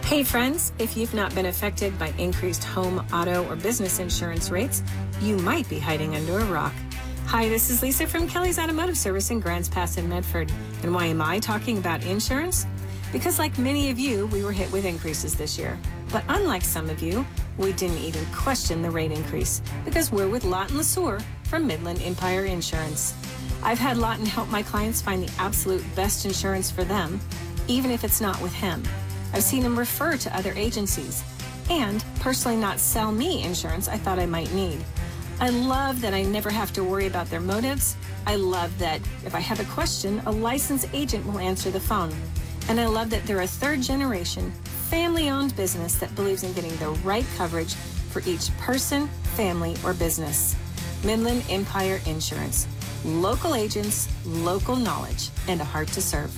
Hey friends, if you've not been affected by increased home, auto, or business insurance rates, you might be hiding under a rock. Hi, this is Lisa from Kelly's Automotive Service in Grants Pass in Medford. And why am I talking about insurance? Because like many of you, we were hit with increases this year. But unlike some of you, we didn't even question the rate increase because we're with Lawton LeSueur from Midland Empire Insurance. I've had Lawton help my clients find the absolute best insurance for them, even if it's not with him. I've seen him refer to other agencies and personally not sell me insurance I thought I might need. I love that I never have to worry about their motives. I love that if I have a question, a licensed agent will answer the phone. And I love that they're a third-generation, family-owned business that believes in getting the right coverage for each person, family, or business. Midland Empire Insurance. Local agents, local knowledge, and a heart to serve.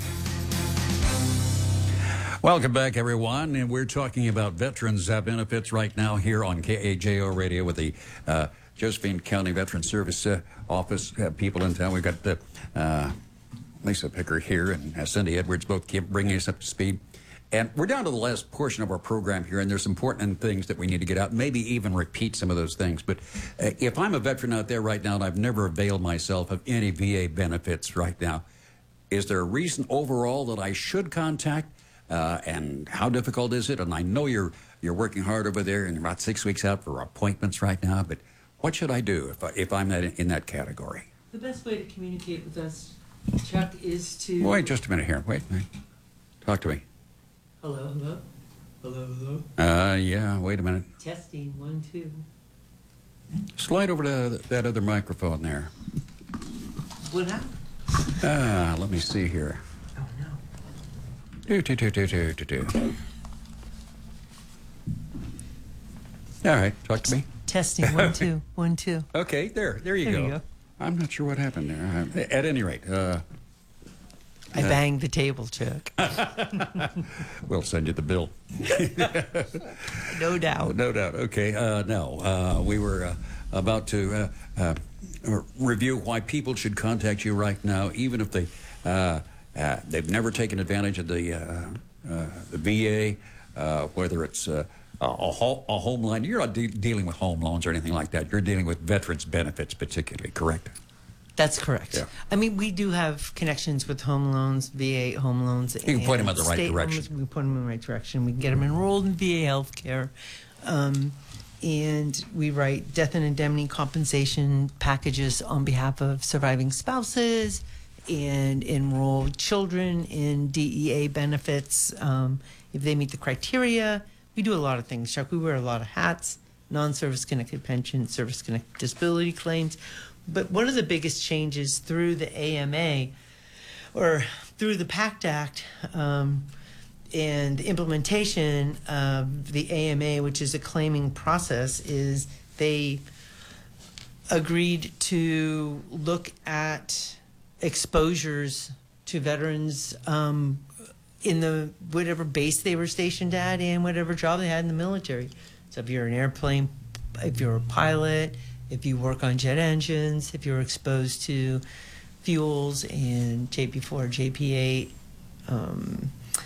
Welcome back, everyone. And we're talking about veterans benefits right now here on KAJO Radio with the Josephine County Veteran Service Office people in town. We've got Lisa Picker here and Cindy Edwards both bringing us up to speed. And we're down to the last portion of our program here, and there's important things that we need to get out, maybe even repeat some of those things. But if I'm a veteran out there right now and I've never availed myself of any VA benefits right now, is there a reason overall that I should contact? And how difficult is it? And I know you're working hard over there, and you're about 6 weeks out for appointments right now. But what should I do if I'm in that category? The best way to communicate with us, Chuck, is to... Wait just a minute here. Wait. Talk to me. Hello, hello? Hello, hello? Yeah, wait a minute. Testing, 1, 2. Slide over to that other microphone there. What happened? Let me see here. Oh, no. Do. All right, talk to me. Testing, 1, 2, 1, 2. Okay, there you go. I'm not sure what happened there. At any rate, I banged the table, Chuck. We'll send you the bill. No doubt. No doubt. Okay. Now, we were about to review why people should contact you right now, even if they've never taken advantage of the VA, whether it's a home loan. You're not dealing with home loans or anything like that. You're dealing with veterans benefits particularly, correct? That's correct. Yeah. I mean, we do have connections with home loans, VA home loans. You can point them in the right direction. We point them in the right direction. We can get them enrolled in VA health care. And we write death and indemnity compensation packages on behalf of surviving spouses and enroll children in DEA benefits if they meet the criteria. We do a lot of things, Chuck. We wear a lot of hats, non-service connected pension, service connected disability claims. But one of the biggest changes through the AMA or through the PACT Act and the implementation of the AMA, which is a claiming process, is they agreed to look at exposures to veterans in the whatever base they were stationed at and whatever job they had in the military. So if you're an airplane, if you're a pilot, if you work on jet engines, if you're exposed to fuels and JP4, JP8,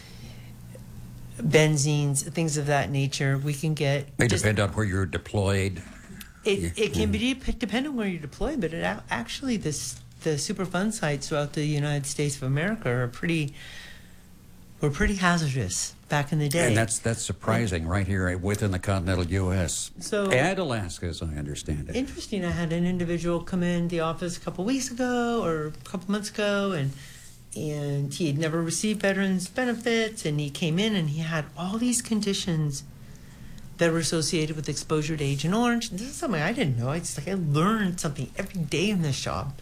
benzenes, things of that nature, we can get... They depend on where you're deployed. It can be depend on where you're deployed, but actually the Superfund sites throughout the United States of America were pretty hazardous back in the day. And that's surprising right here within the continental U.S. And Alaska, as I understand it. Interesting. I had an individual come in the office a couple weeks ago or a couple months ago, and he had never received veterans benefits, and he came in and he had all these conditions that were associated with exposure to Agent Orange. And this is something I didn't know. It's like I learned something every day in this job.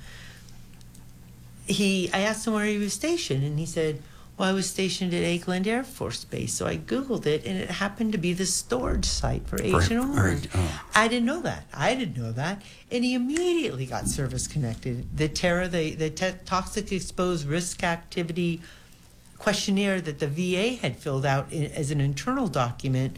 I asked him where he was stationed, and he said, well, I was stationed at Eglin Air Force Base. So I Googled it, and it happened to be the storage site for Agent Orange. I didn't know that. And he immediately got service connected. The TARA, the Toxic Exposed Risk Activity questionnaire that the VA had filled out as an internal document,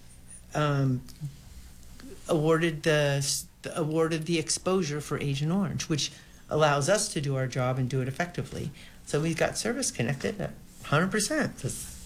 awarded the exposure for Agent Orange, which allows us to do our job and do it effectively. So we've got service connected at 100%.